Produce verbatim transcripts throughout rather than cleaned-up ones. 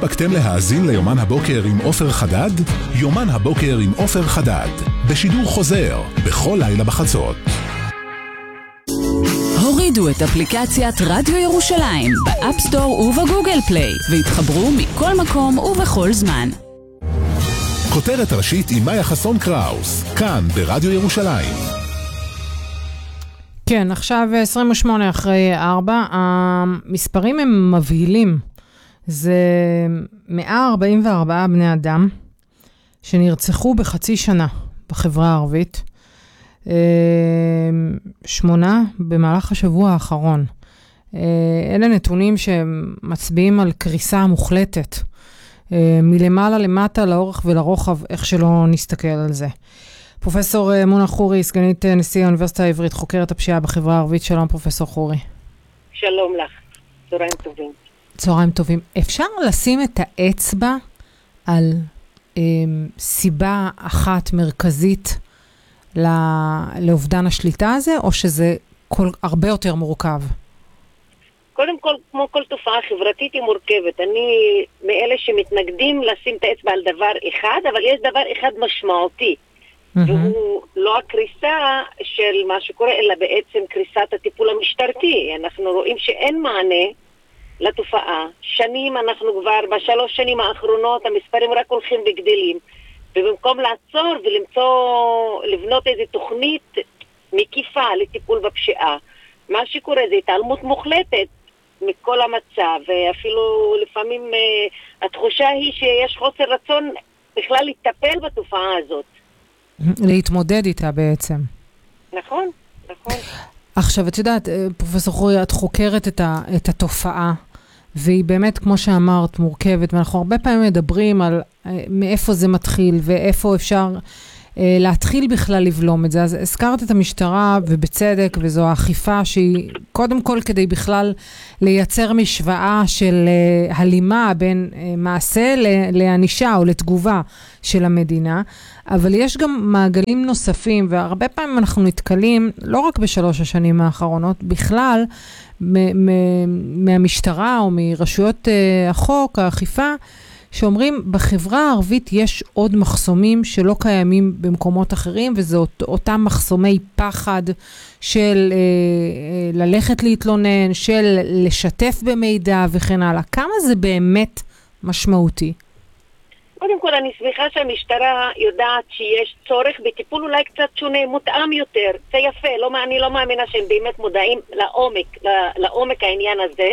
הספקתם להאזין ליומן הבוקר עם עופר חדד? יומן הבוקר עם עופר חדד, בשידור חוזר, בכל לילה בחצות. הורידו את אפליקציית רדיו ירושלים באפסטור ובגוגל פליי, והתחברו מכל מקום ובכל זמן. כותרת ראשית עם מאיה חסון קראוס, כאן ברדיו ירושלים. כן, עכשיו עשרים ושמונה אחרי ארבע, המספרים הם מבהילים. זה מאה ארבעים וארבעה בני אדם שנרצחו בחצי שנה בחברה הערבית, שמונה במהלך השבוע האחרון. אלה נתונים שמצביעים על קריסה מוחלטת, מלמעלה למטה, לאורך ולרוחב, איך שלא נסתכל על זה. פרופסור מונה חורי, סגנית נשיא האוניברסיטה העברית, חוקרת הפשיעה בחברה הערבית. שלום פרופסור חורי. שלום לך, צהריים טובים. צהריים טובים. אפשר לשים את האצבע על אה, סיבה אחת מרכזית לא, לאובדן השליטה הזה, או שזה כל, הרבה יותר מורכב? קודם כל, כמו כל תופעה חברתית היא מורכבת. אני מאלה שמתנגדים לשים את האצבע על דבר אחד, אבל יש דבר אחד משמעותי. והוא לא הקריסה של מה שקורה, אלא בעצם קריסת הטיפול המשטרתי. אנחנו רואים שאין מענה לתופעה. שנים אנחנו כבר, בשלוש שנים האחרונות, המספרים רק הולכים וגדלים. ובמקום לעצור ולמצוא, לבנות איזו תוכנית מקיפה לטיפול בפשיעה, מה שקורה זה התעלמות מוחלטת מכל המצב, ואפילו לפעמים התחושה היא שיש חוסר רצון בכלל לטפל בתופעה הזאת. להתמודד איתה בעצם. נכון, נכון. עכשיו, את יודעת, פרופסור חורי, את חוקרת את, ה, את התופעה, והיא באמת, כמו שאמרת, מורכבת, ואנחנו הרבה פעמים מדברים על מאיפה זה מתחיל, ואיפה אפשר אה, להתחיל בכלל לבלום את זה. אז הזכרת את המשטרה, ובצדק, וזו האכיפה שהיא, קודם כל, כדי בכלל לייצר משוואה של אה, הלימה בין אה, מעשה לאנישה או לתגובה של המדינה, אבל יש גם מעגלים נוספים, והרבה פעמים אנחנו נתקלים, לא רק בשלוש השנים האחרונות, בכלל, מ- מ- מהמשטרה או מרשויות uh, החוק, האכיפה, שאומרים, בחברה הערבית יש עוד מחסומים שלא קיימים במקומות אחרים, וזה אות, אותם מחסומי פחד של uh, uh, ללכת להתלונן, של לשתף במידע וכן הלאה. כמה זה באמת משמעותי? קודם כל, אני שמחה שהמשטרה יודעת שיש צורך בטיפול אולי קצת שונה, מותאם יותר. זה יפה, לא, אני לא מאמינה שהם באמת מודעים לעומק, לעומק העניין הזה.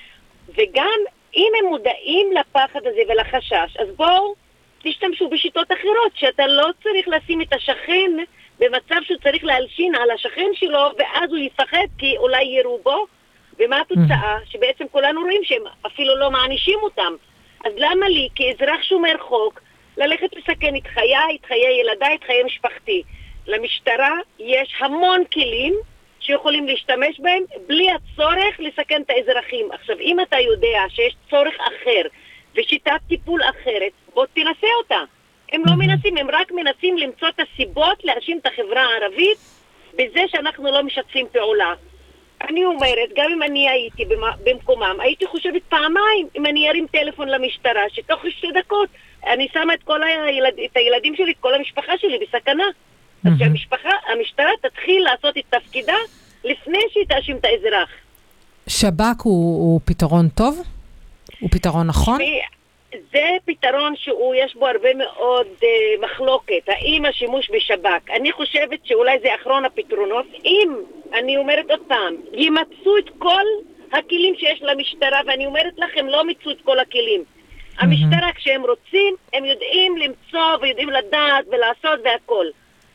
וגם אם הם מודעים לפחד הזה ולחשש, אז בואו תשתמשו בשיטות אחרות, שאתה לא צריך לשים את השכן במצב שהוא צריך להלשין על השכן שלו, ואז הוא יפחד כי אולי יראו בו. ומה התוצאה? שבעצם כולנו רואים שהם אפילו לא מענישים אותם. אז למה לי, כאזרח שומר חוק, ללכת לסכן את חיי, את חיי ילדיי, את חיי משפחתי? למשטרה יש המון כלים שיכולים להשתמש בהם בלי הצורך לסכן את האזרחים. עכשיו, אם אתה יודע שיש צורך אחר ושיטת טיפול אחרת, בוא תנסה אותה. הם לא מנסים, הם רק מנסים למצוא את הסיבות להאשים את החברה הערבית בזה שאנחנו לא משתפים פעולה. אני אומרת, גם אם אני הייתי במקומם, הייתי חושבת פעמיים אם אני ארים טלפון למשטרה, שתוך שתי דקות אני שמה את כל הילד, את הילדים שלי, את כל המשפחה שלי בסכנה. אז שהמשפחה, המשטרה תתחיל לעשות את תפקידה לפני שהיא תאשים את האזרח. שב"כ הוא, הוא פתרון טוב? הוא פתרון נכון? זה פתרון שהוא, יש בו הרבה מאוד uh, מחלוקת. האם השימוש בשב"כ? אני חושבת שאולי זה אחרון הפתרונות. אם, אני אומרת עוד פעם, ימצאו את כל הכלים שיש למשטרה, ואני אומרת לכם, לא מצאו את כל הכלים. Mm-hmm. המשטרה, כשהם רוצים, הם יודעים למצוא ויודעים לדעת ולעשות והכל.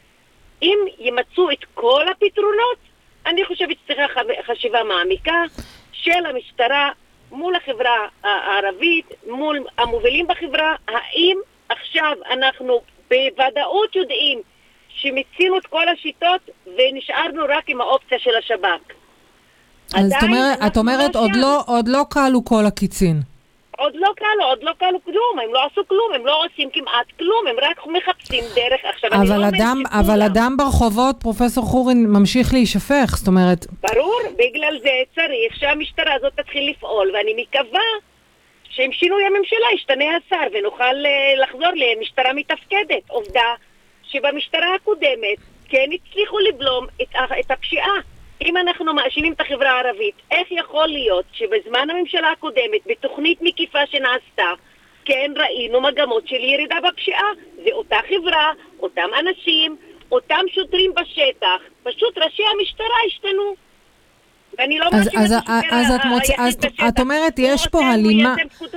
אם ימצאו את כל הפתרונות, אני חושבת שצריכה חשיבה מעמיקה של המשטרה, מול החברה הערבית, מול המובילים בחברה, האם עכשיו אנחנו בוודאות יודעים שמצינו את כל השיטות ונשארנו רק עם האופציה של השב"כ. אז את אומרת, את אומרת עוד לא, עוד לא קלו כל הקיצין. עוד לא קלו, עוד לא קלו כלום, הם לא עשו כלום, הם לא עושים כמעט כלום, הם רק מחפשים דרך. עכשיו, אבל אני לא אדם, אבל אדם ברחובות, פרופסור חורי, ממשיך להישפך, זאת אומרת... ברור, בגלל זה צריך שהמשטרה הזאת תתחיל לפעול, ואני מקווה שעם שינוי הממשלה ישתנה השר ונוכל לחזור למשטרה מתפקדת. עובדה שבמשטרה הקודמת כן הצליחו לבלום את, את הפשיעה. אם אנחנו מאשימים את החברה הערבית, איך יכול להיות שבזמן הממשלה הקודמת, בתוכנית מקיפה שנעשתה, כן ראינו מגמות של ירידה בפשיעה? זה אותה חברה, אותם אנשים, אותם שוטרים בשטח, פשוט ראשי המשטרה השתנו. ואני לא מאשימה את השוטר היחיד בשטח. את אומרת, יש פה הלימה...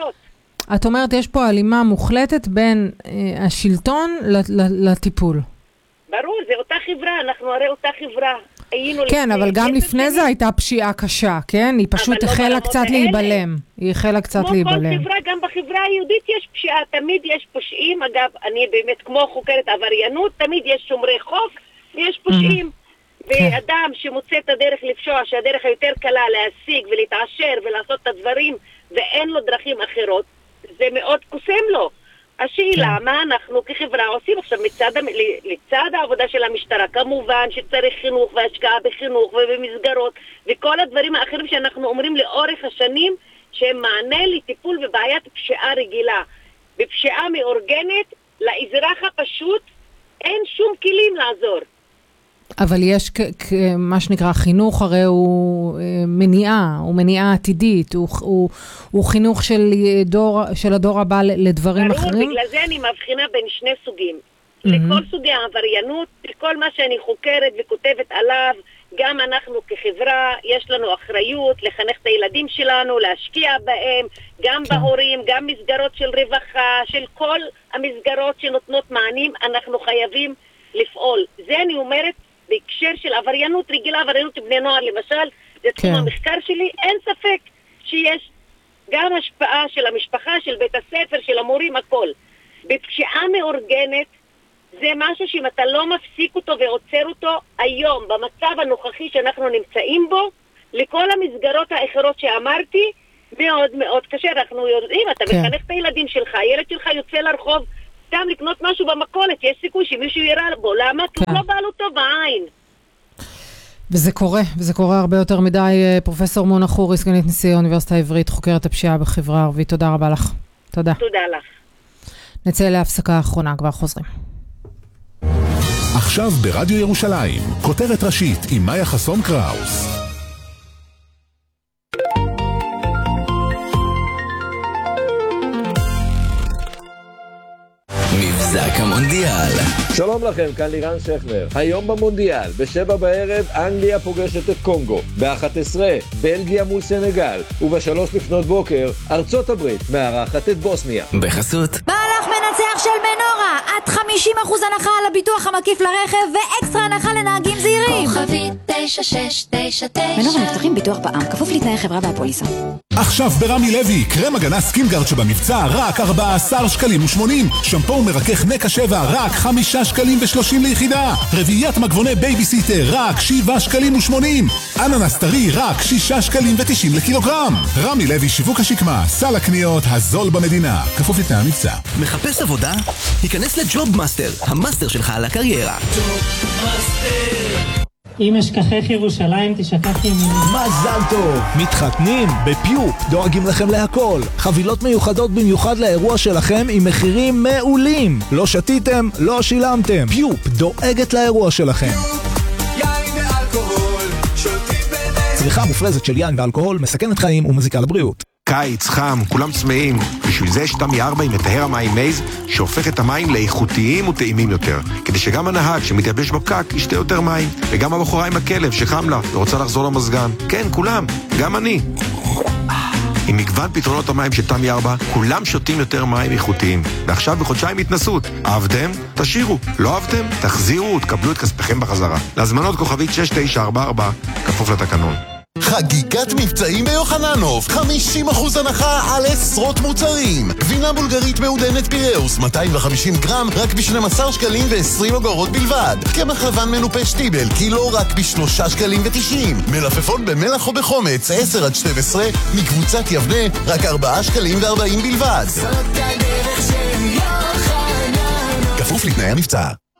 את אומרת, יש פה הלימה מוחלטת בין אה, השלטון לטיפול. ברור, זה אותה חברה, אנחנו הרי אותה חברה. כן, אבל גם לפני זה הייתה פשיעה קשה, כן? היא פשוט החלה קצת להיבלם. היא החלה קצת להיבלם. כמו כל חברה, גם בחברה היהודית יש פשיעה, תמיד יש פושעים. אגב, אני באמת כמו חוקרת עבריינות, תמיד יש שומרי חוק ויש פושעים. ואדם שמוצא את הדרך לפשוע, שהדרך היותר קלה להשיג ולהתעשר ולעשות את הדברים, ואין לו דרכים אחרות, זה מאוד קוסם לו. השאלה, מה אנחנו כחברה עושים עכשיו מצד, לצד העבודה של המשטרה? כמובן שצריך חינוך והשקעה בחינוך ובמסגרות וכל הדברים האחרים שאנחנו אומרים לאורך השנים שהם מענה לטיפול בבעיית פשיעה רגילה. בפשיעה מאורגנת, לאזרח הפשוט אין שום כלים לעזור. אבל יש מה שנקרא חינוך, הרי הוא מניעה, הוא מניעה עתידית, הוא, הוא, הוא חינוך של, דור, של הדור הבא לדברים ברור, אחרים. בגלל זה אני מבחינה בין שני סוגים. Mm-hmm. לכל סוגי העבריינות, לכל מה שאני חוקרת וכותבת עליו, גם אנחנו כחברה, יש לנו אחריות לחנך את הילדים שלנו, להשקיע בהם, גם כן. בהורים, גם מסגרות של רווחה, של כל המסגרות שנותנות מענים, אנחנו חייבים לפעול. זה אני אומרת, בהקשר של עבריינות רגילה, עבריינות בני נוער למשל, זה תחום כן. המחקר שלי, אין ספק שיש גם השפעה של המשפחה, של בית הספר, של המורים, הכל. בפשיעה מאורגנת, זה משהו שאם אתה לא מפסיק אותו ועוצר אותו היום, במצב הנוכחי שאנחנו נמצאים בו, לכל המסגרות האחרות שאמרתי, מאוד מאוד קשה. אנחנו יודעים, אתה כן. מחנך את הילדים שלך, הילד שלך יוצא לרחוב, סתם לקנות משהו במקולת, יש סיכוי שמישהו יראה בו, למה? כי הוא לא בא לו טוב בעין. וזה קורה, וזה קורה הרבה יותר מדי. פרופסור מונה חורי, סגנית נשיא האוניברסיטה העברית, חוקרת הפשיעה בחברה הערבית, תודה רבה לך. תודה. תודה לך. נצא להפסקה האחרונה, כבר חוזרים. עכשיו ברדיו ירושלים, כותרת ראשית עם מאיה חסון קראוס. מבזק המונדיאל. שלום לכם, כאן לירן שכנר. היום במונדיאל, בשבע בערב, אנגליה פוגשת את קונגו. ב-אחת עשרה, בלגיה מול סנגל. ובשלוש לפנות בוקר, ארצות הברית מארחת את בוסניה. בחסות מהלך מנצח של מנורה, עד חמישים אחוז הנחה על הביטוח המקיף לרכב ואקסטרה הנחה לנהגים זהירים. כוכבית תשע שש תשע תשע. מנורה מבטחים ביטוח בע"מ, כפוף לתנאי חברה והפוליסה. עכשיו ברמי לוי, קרם הגנה סקינגארד שבמבצע רק ארבעה עשר שקלים ושמונים, שמפו ומרכך נקה שבע רק חמישה שקלים ושלושים ליחידה, רביעיית מגבוני בייביסיטר רק שבעה שקלים ושמונים, אננס טרי רק שישה שקלים ותשעים לקילוגרם. רמי לוי שיווק השקמה, סל הקניות הזול במדינה, כפוף לתנאי המבצע. מחפש עבודה? היכנס לג'וב מאסטר, המאסטר שלך על הקריירה. אם אשכחך ירושלים תשכח ימיני. מזל טוב! מתחתנים בפיופ, דואגים לכם להכל. חבילות מיוחדות במיוחד לאירוע שלכם עם מחירים מעולים. לא שתיתם, לא שילמתם. פיופ דואגת לאירוע שלכם. יין ואלכוהול, שותים בנס. צריכה מופרזת של יין ואלכוהול מסכנת חיים ומזיקה לבריאות. קיץ, חם, כולם צמאים. בשביל זה יש תמי ארבע עם מטהר המים מייז, שהופך את המים לאיכותיים וטעימים יותר. כדי שגם הנהג שמתייבש בפקק ישתה יותר מים. וגם הבחורה עם הכלב שחם לה ורוצה לחזור למזגן. כן, כולם, גם אני. עם מגוון פתרונות המים של תמי ארבע, כולם שותים יותר מים איכותיים. ועכשיו בחודשיים התנסות. אהבתם? תשאירו. לא אהבתם? תחזירו ותקבלו את כספכם בחזרה. להזמנות כוכבית שש תשע ארבע ארבע, כפוף לתקנון. חגיגת מבצעים ביוחננוף, חמישים אחוז הנחה על עשרות מוצרים. גבינה בולגרית מעודנת פיראוס, מאתיים וחמישים גרם, רק ב-שנים עשר שקלים ועשרים אגורות בלבד. קמח לבן מנופה שטיבל, קילו רק ב-שלושה שקלים ותשעים. מלפפון במלח או בחומץ, עשר עד שתים עשרה, מקבוצת יבנה, רק ארבעה שקלים וארבעים בלבד. זאת הדרך של יוחננוף. כפוף לתנאי המבצע.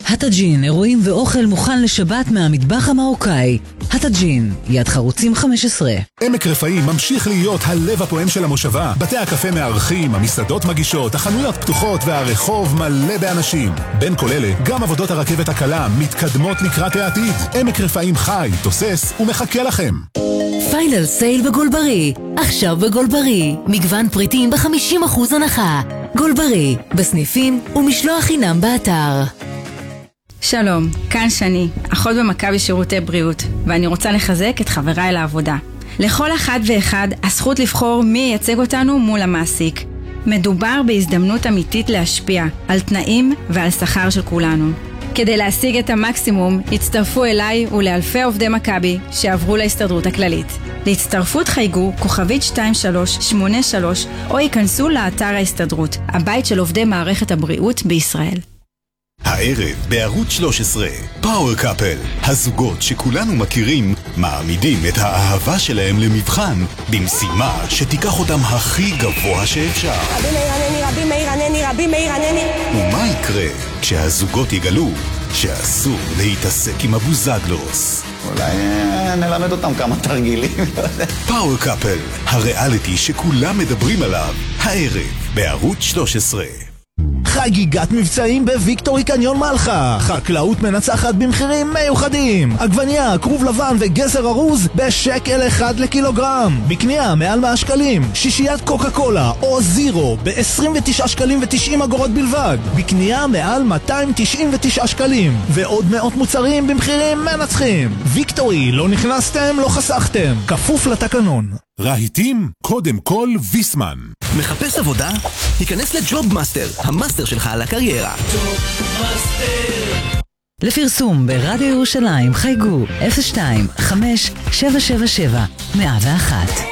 הטאג'ין, אירועים ואוכל מוכן לשבת מהמטבח המרוקאי. הטאג'ין, יד חרוצים חמש עשרה. עמק רפאים ממשיך להיות הלב הפועם של המושבה. בתי הקפה מארחים, המסעדות מגישות, החנויות פתוחות והרחוב מלא באנשים. בין כל אלה, גם עבודות הרכבת הקלה מתקדמות לקראת העתיד. עמק רפאים חי, תוסס ומחכה לכם. פיינל סייל בגולברי. עכשיו בגולברי. מגוון פריטים ב-חמישים אחוז הנחה. גולברי, בסניפים ומשלוח חינם באתר. שלום, כאן שני, אחות במכבי שירותי בריאות, ואני רוצה לחזק את חבריי לעבודה. לכל אחד ואחד הזכות לבחור מי ייצג אותנו מול המעסיק. מדובר בהזדמנות אמיתית להשפיע על תנאים ועל שכר של כולנו. כדי להשיג את המקסימום, הצטרפו אליי ולאלפי עובדי מכבי שעברו להסתדרות הכללית. להצטרפות חייגו כוכבית שתיים שלוש שמונה שלוש או ייכנסו לאתר ההסתדרות, הבית של עובדי מערכת הבריאות בישראל. הערב בערוץ שלוש עשרה, פאוור קאפל, הזוגות שכולנו מכירים מעמידים את האהבה שלהם למבחן במשימה שתיקח אותם הכי גבוה שאפשר. רבי מאיר ענני, רבי מאיר ענני, רבי מאיר ענני. ומה יקרה כשהזוגות יגלו שאסור להתעסק עם הבוזגלוס? אולי נלמד אותם כמה תרגילים. פאוור קאפל, הריאליטי שכולם מדברים עליו, הערב בערוץ שלוש עשרה. חגיגת מבצעים בוויקטורי קניון מלחה. חקלאות מנצחת במחירים מיוחדים. עגבניה, כרוב לבן וגזר ארוז בשקל אחד לקילוגרם. בקנייה מעל מאה שקלים. שישיית קוקה קולה או זירו ב-עשרים ותשעה שקלים ו-תשעים אגורות בלבד. בקנייה מעל מאתיים תשעים ותשעה שקלים. ועוד מאות מוצרים במחירים מנצחים. ויקטורי, לא נכנסתם, לא חסכתם. כפוף לתקנון. רהיטים, קודם כל ויסמן. מחפש עבודה? היכנס לג'וב מאסטר, המאסטר שלך על הקריירה. לפרסום ברדיו ירושלים חייגו אפס שתיים חמש שבע שבע שבע מאה ואחת.